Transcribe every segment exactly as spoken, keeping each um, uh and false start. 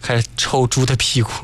开始抽猪的屁股。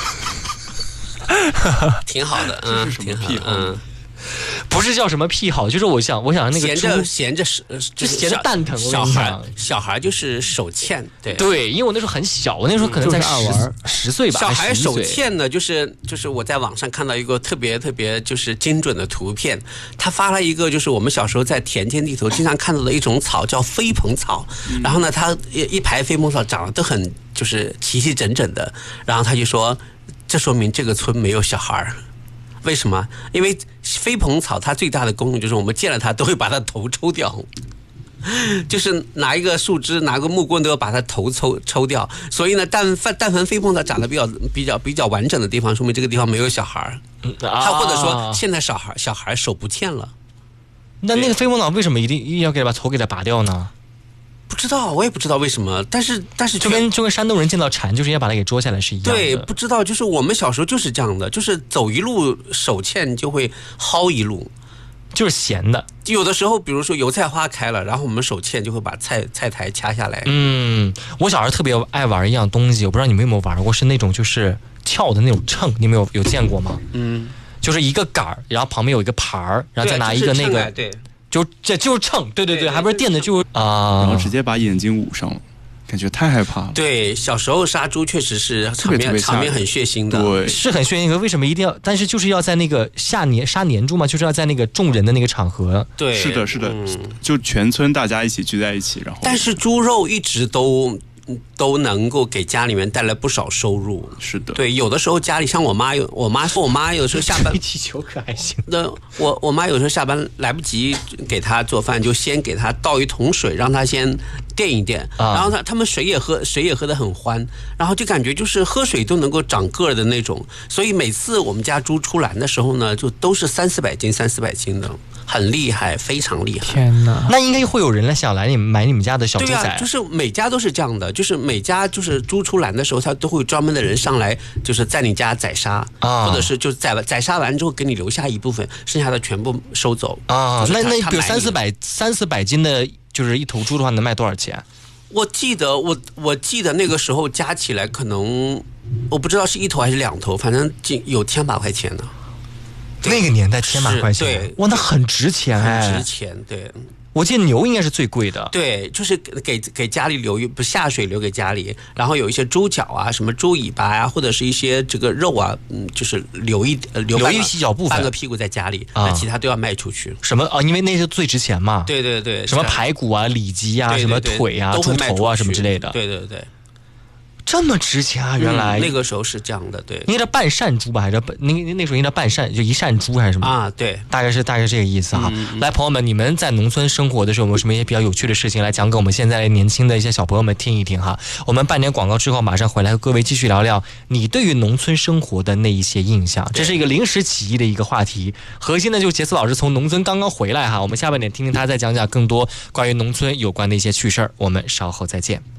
挺好的，嗯， 这是什么癖好？ 嗯， 不是叫什么癖好，就是我想，我想那个闲着闲着是就闲着蛋疼。 小孩小孩就是手欠，对对，因为我那时候很小，我那时候可能在十十岁吧。 小孩手欠呢，就是就是我在网上看到一个特别特别就是精准的图片，他发了一个就是我们小时候在田间地头经常看到的一种草叫飞蓬草，嗯、然后呢，它一排飞蓬草长得都很就是齐齐整整的，然后他就说。这说明这个村没有小孩，为什么？因为飞蓬草它最大的功能就是我们见了它都会把它头抽掉，就是拿一个树枝拿个木棍都要把它头抽抽掉。所以呢，但凡但凡飞蓬草长得比较比较比较完整的地方，说明这个地方没有小孩。他或者说现在小孩小孩手不欠了。 那那个飞蓬草为什么一定一定要给它把头给它拔掉呢？ 不知道，我也不知道为什么，但是但是就跟就跟山东人见到蝉就是要把它给捉下来是一样的。 对，不知道，就是我们小时候就是这样的，就是走一路手欠就会薅一路， 就是闲的。 有的时候，比如说油菜花开了，然后我们手欠就会把菜菜苔掐下来。 嗯，我小时候特别爱玩一样东西，我不知道你们有没有玩过，是那种就是跳的那种秤，你们有有见过吗？嗯，就是一个杆儿，然后旁边有一个牌儿，然后再拿一个那个对。 就这就是秤，对对对，还不是电的就啊， 然后直接把眼睛捂上了，感觉太害怕了。 对，小时候杀猪确实是场面场面很血腥的， 对， 是很血腥。可为什么一定要？但是就是要在那个下年杀年猪嘛，就是要在那个众人的那个场合。 对， 是的，是的，嗯、就全村大家一起聚在一起，然后。 但是猪肉一直都。都能够给家里面带来不少收入。 是的， 对，有的时候家里像我妈有，我妈说我妈有时候下班气球可还行。 那我我妈有时候下班来不及给她做饭，就先给她倒一桶水，让她先垫一垫，啊、然后她他们水也喝，水也喝得很欢，然后就感觉就是喝水都能够长个儿的那种。所以每次我们家猪出栏的时候呢，就都是三四百斤、三四百斤的。很厉害，非常厉害。 天哪！那应该会有人来想来你们买你们家的小猪仔。 对啊，就是每家都是这样的，就是每家就是猪出栏的时候，他都会专门的人上来，就是在你家宰杀，啊、或者是就宰宰杀完之后给你留下一部分，剩下的全部收走啊。那那比如三四百三四百斤的，就是一头猪的话，能卖多少钱？ 我记得我我记得那个时候加起来可能我不知道是一头还是两头，反正有千把块钱呢。 那个年代千把块钱， 对， 哇，那很值钱哎， 很值钱，对。 我记得牛应该是最贵的， 对，就是给给家里留不下水留给家里，然后有一些猪脚啊、什么猪尾巴啊，或者是一些这个肉啊，嗯，就是留一留留一小部分， 半个屁股在家里，那、啊、其他都要卖出去。 什么啊？因为那是最值钱嘛。 对对对， 什么排骨啊、里脊啊、什么腿啊、猪头啊什么之类的。 对对对。 这么值钱啊！原来、 嗯、那个时候是这样的，对。 应该叫半扇猪吧，还是那那时候应该叫半扇，就一扇猪还是什么啊？对， 大概是大概这个意思哈、嗯。来，朋友们，你们在农村生活的时候有没有什么一些比较有趣的事情来讲给我们现在年轻的一些小朋友们听一听哈？我们半年广告之后马上回来和各位继续聊聊你对于农村生活的那一些印象。这是一个临时起意的一个话题，核心呢就是杰斯老师从农村刚刚回来哈。我们下半点听听他再讲讲更多关于农村有关的一些趣事儿。我们稍后再见。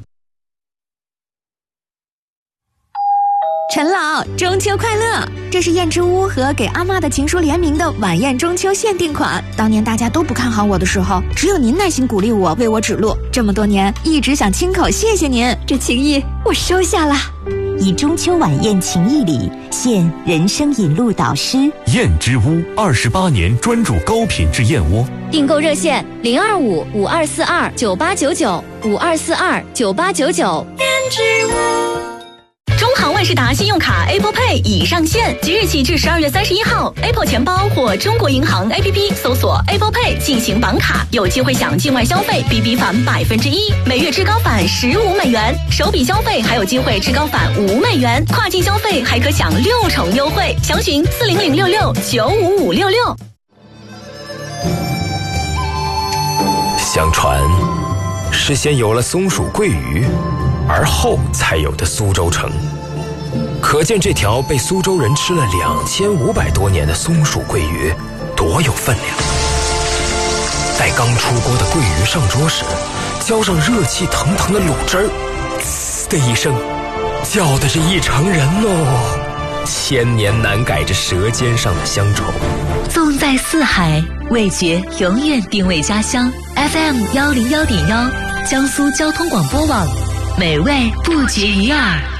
陈老，中秋快乐！这是燕之屋和给阿妈的情书联名的晚宴中秋限定款。当年大家都不看好我的时候，只有您耐心鼓励我，为我指路。这么多年，一直想亲口谢谢您，这情谊我收下了。 以中秋晚宴情谊礼，现人生引路导师。 燕之屋二十八年专注高品质燕窝。 订购热线零二五五二四二九八九九五二四二九八九九。 燕之屋。 中航万事达信用卡 Apple Pay 已上线，即日起至十二月三十一号 ，Apple 钱包或中国银行 A P P 搜索 Apple Pay 进行绑卡，有机会享境外消费比比返百分之一，每月至高返十五美元；首笔消费还有机会至高返五美元，跨境消费还可享六重优惠。详询四零零六六九五五六六。 相传，是先有了松鼠桂鱼，而后才有的苏州城。可见这条被苏州人吃了两千五百多年的松鼠桂鱼多有分量。待刚出锅的桂鱼上桌时，浇上热气腾腾的卤汁儿，呲的一声，叫的是一城人哦，千年难改这舌尖上的乡愁。 纵在四海，味觉永远定位家乡。F M 幺零幺点幺，江苏交通广播网，美味不绝于耳。